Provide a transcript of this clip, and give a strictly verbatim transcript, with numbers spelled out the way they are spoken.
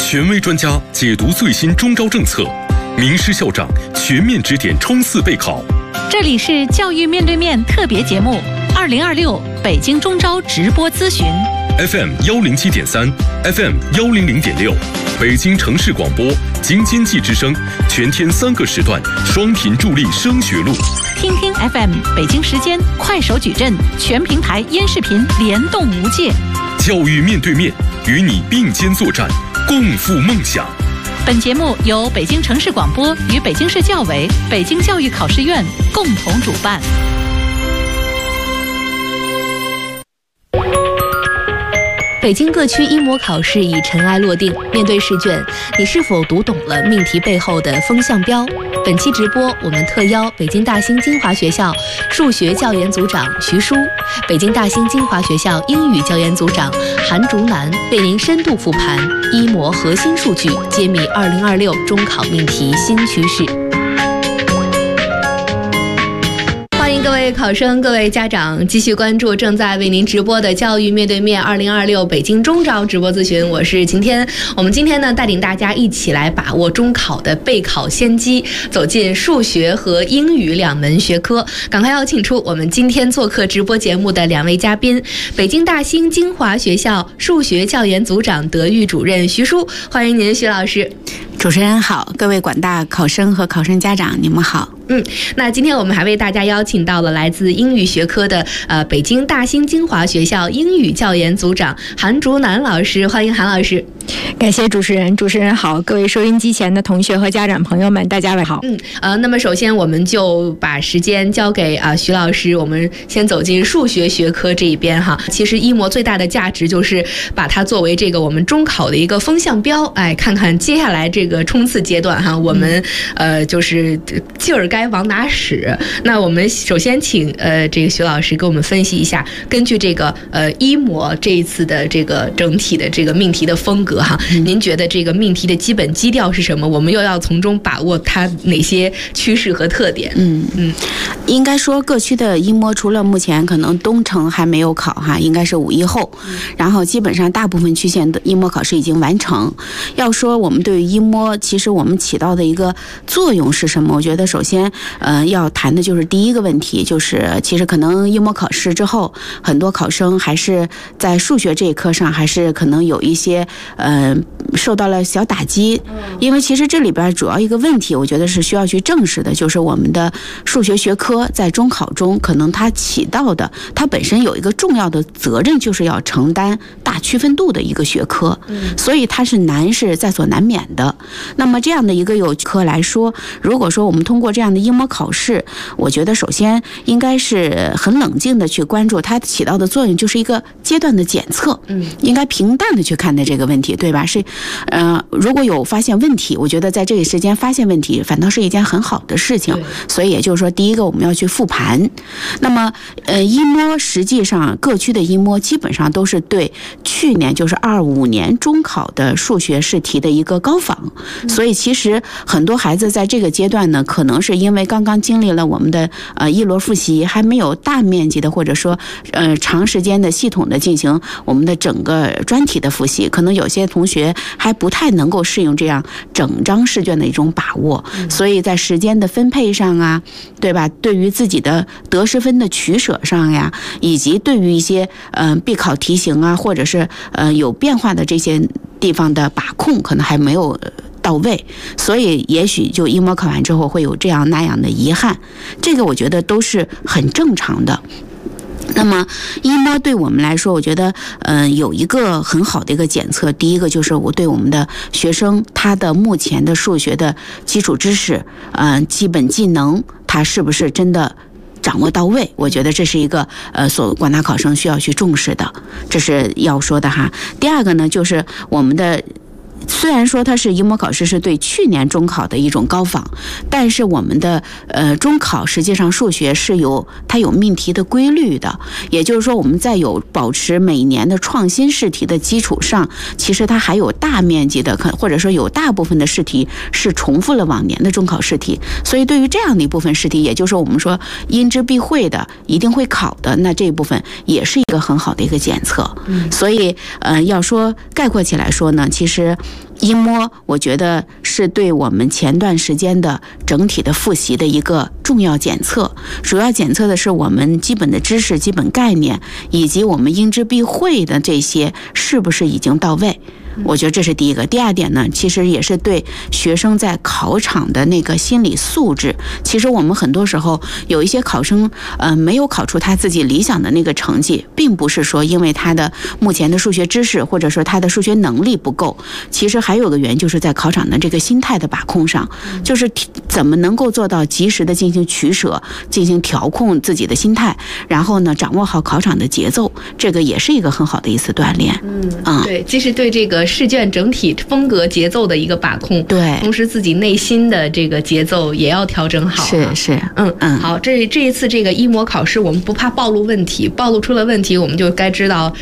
权威专家解读最新中招政策，名师校长全面指点冲刺备考。 这里是教育面对面特别节目，二零二六北京中招直播咨询 F M 幺零七点三 ，F M 幺零零点六，北京城市广播京津冀之声，全天三个时段，双频助力升学路。 听听 F M 北京时间，快手矩阵，全平台音视频联动无界。 教育面对面，与你并肩作战，共赴梦想。 本节目由北京城市广播与北京市教委、北京教育考试院共同主办。 北京各区一模考试已尘埃落定，面对试卷，你是否读懂了命题背后的风向标？本期直播，我们特邀北京大兴金华学校数学教研组长徐舒、北京大兴金华学校英语教研组长韩竹南，为您深度复盘一模核心数据，揭秘二零二六中考命题新趋势。欢迎各位考生、各位家长继续关注正在为您直播的教育面对面二零二六北京中招直播咨询，我是晴天。我们今天呢，带领大家一起来把握中考的备考先机，走进数学和英语两门学科。赶快要请出我们今天做客直播节目的两位嘉宾，北京大兴金华学校数学教研组长、德育主任徐舒，欢迎您，徐老师。 主持人好，各位广大考生和考生家长，你们好。 嗯，那今天我们还为大家邀请到了来自英语学科的呃北京大兴金华学校英语教研组长韩竹南老师，欢迎韩老师。 感谢主持人，主持人好，各位收音机前的同学和家长朋友们，大家好。 嗯，呃，那么首先我们就把时间交给啊、呃、徐老师，我们先走进数学学科这一边哈。其实一模最大的价值就是把它作为这个我们中考的一个风向标，哎，看看接下来这个冲刺阶段哈，我们呃就是劲儿该往哪使。那我们首先请呃这个徐老师给我们分析一下，根据这个呃一模这一次的这个整体的这个命题的风格哈，嗯、您觉得这个命题的基本基调是什么？我们又要从中把握它哪些趋势和特点？ 嗯嗯，应该说各区的一模除了目前可能东城还没有考哈，应该是五一后，嗯、然后基本上大部分区县的一模考试已经完成。要说我们对于一模，其实我们起到的一个作用是什么？我觉得首先呃要谈的就是第一个问题，就是其实可能一模考试之后，很多考生还是在数学这一科上还是可能有一些呃受到了小打击，因为其实这里边主要一个问题，我觉得是需要去正视的，就是我们的数学学科在中考中可能它起到的，它本身有一个重要的责任，就是要承担大区分度的一个学科，所以它是难是在所难免的。那么这样的一个有科来说，如果说我们通过这样的一模考试，我觉得首先应该是很冷静的去关注它起到的作用，就是一个阶段的检测，嗯，应该平淡的去看待这个问题，对吧？是，呃，如果有发现问题，我觉得在这个时间发现问题，反倒是一件很好的事情。所以也就是说，第一个我们要去复盘。那么，呃，一模实际上各区的一模基本上都是对去年就是二五年中考的数学试题的一个高仿，所以其实很多孩子在这个阶段呢，可能是因为刚刚经历了我们的呃一轮复习，还没有大面积的或者说呃长时间的系统的进行我们的整个专题的复习，可能有些同学还不太能够适应这样整张试卷的一种把握，所以在时间的分配上啊，对吧？对于自己的得失分的取舍上呀，以及对于一些呃必考题型啊，或者是呃有变化的这些地方的把控，可能还没有到位，所以也许就一模考完之后会有这样那样的遗憾，这个我觉得都是很正常的。那么一模对我们来说，我觉得呃有一个很好的一个检测，第一个就是我对我们的学生他的目前的数学的基础知识呃基本技能他是不是真的掌握到位，我觉得这是一个呃所广大考生需要去重视的，这是要说的哈。第二个呢，就是我们的虽然说它是一模考试是对去年中考的一种高仿，但是我们的呃中考实际上数学是有它有命题的规律的，也就是说我们在有保持每年的创新试题的基础上，其实它还有大面积的或者说有大部分的试题是重复了往年的中考试题，所以对于这样的一部分试题，也就是我们说因之必会的一定会考的，那这一部分也是一个很好的一个检测。所以呃要说概括起来说呢，其实一摸我觉得是对我们前段时间的整体的复习的一个重要检测，主要检测的是我们基本的知识、基本概念以及我们应知必会的这些是不是已经到位。我觉得这是第一个。第二点呢，其实也是对学生在考场的那个心理素质。其实我们很多时候有一些考生，呃，没有考出他自己理想的那个成绩，并不是说因为他的目前的数学知识或者说他的数学能力不够，其实还有个原因就是在考场的这个心态的把控上，就是怎么能够做到及时的进行取舍，进行调控自己的心态，然后呢，掌握好考场的节奏，这个也是一个很好的一次锻炼。 嗯，嗯对，即是对这个试卷整体风格节奏的一个把控， 对， 同时自己内心的这个节奏也要调整好。 是是， 嗯嗯，好，这这一次这个一模考试，我们不怕暴露问题，暴露出了问题，我们就该知道